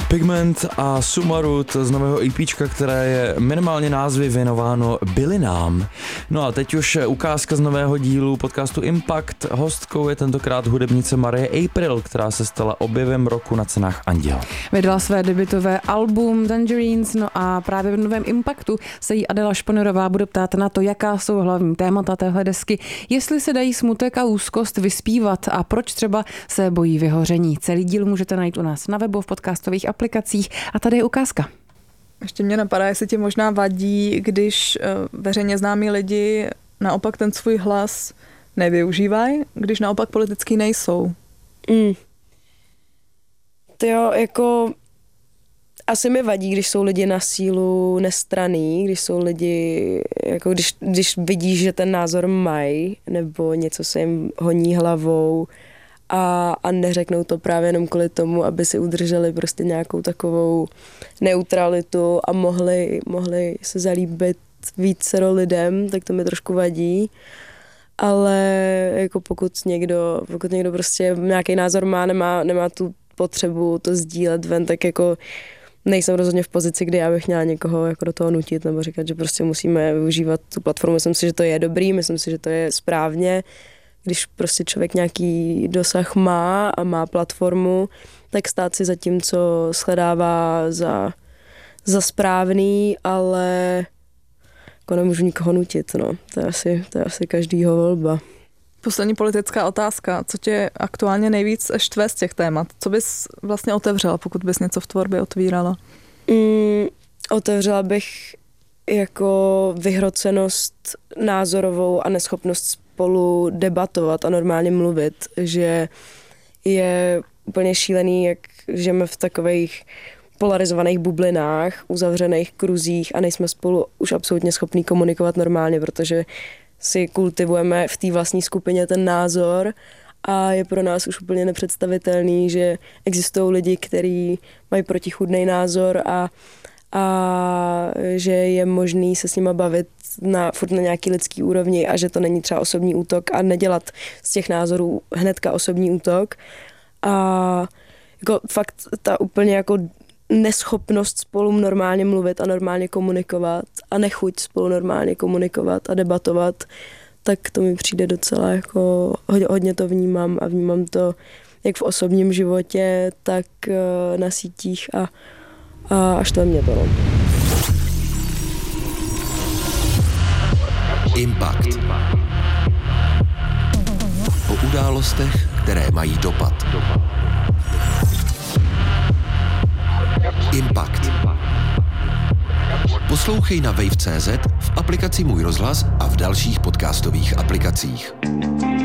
Pigment a Sumarut z nového EPčka, které je minimálně názvy věnováno bylinám. No a teď už ukázka z nového dílu podcastu Impact. Hostkou je tentokrát hudebnice Marie April, která se stala objevem roku na cenách Anděl. Vydala své debutové album Tangerines, no a právě v novém Impactu se jí Adela Šponerová bude ptát na to, jaká jsou hlavní témata téhle desky, jestli se dají smutek a úzkost vyspívat a proč třeba se bojí vyhoření. Celý díl můžete najít u nás na webu, v podcastových aplikacích a tady je ukázka. Ještě mě napadá, jestli ti možná vadí, když veřejně známí lidi naopak ten svůj hlas nevyužívají, když naopak politický nejsou. To jo, jako asi mi vadí, když jsou lidi na sílu nestranný, když jsou lidi, jako když vidíš, že ten názor mají, nebo něco se jim honí hlavou a neřeknou to právě jenom kvůli tomu, aby si udrželi prostě nějakou takovou neutralitu a mohli se zalíbit vícero lidem, tak to mi trošku vadí. Ale jako pokud někdo prostě nějaký názor má, nemá tu potřebu to sdílet ven, tak jako nejsem rozhodně v pozici, kdy já bych měla někoho jako do toho nutit nebo říkat, že prostě musíme využívat tu platformu. Myslím si, že to je dobrý, myslím si, že to je správně. Když prostě člověk nějaký dosah má a má platformu, tak stát si za tím, co shledává za správný, ale jako nemůžu nikoho nutit, no. To je asi každýho volba. Poslední politická otázka. Co tě aktuálně nejvíc štve z těch témat? Co bys vlastně otevřela, pokud bys něco v tvorbě otvírala? Otevřela bych jako vyhrocenost názorovou a neschopnost spolu debatovat a normálně mluvit, že je úplně šílený, jak žijeme v takových polarizovaných bublinách, uzavřených kruzích a nejsme spolu už absolutně schopní komunikovat normálně, protože si kultivujeme v té vlastní skupině ten názor a je pro nás už úplně nepředstavitelný, že existují lidi, kteří mají protichůdný názor a že je možný se s nima bavit furt na nějaký lidský úrovni a že to není třeba osobní útok a nedělat z těch názorů hnedka osobní útok. A jako fakt ta úplně jako neschopnost spolu normálně mluvit a normálně komunikovat a nechuť spolu normálně komunikovat a debatovat, tak to mi přijde docela jako hodně to vnímám a vnímám to jak v osobním životě, tak na sítích a až to mě to. No. Impact. O událostech, které mají dopad. Impact. Poslouchej na wave.cz, v aplikaci Můj rozhlas a v dalších podcastových aplikacích.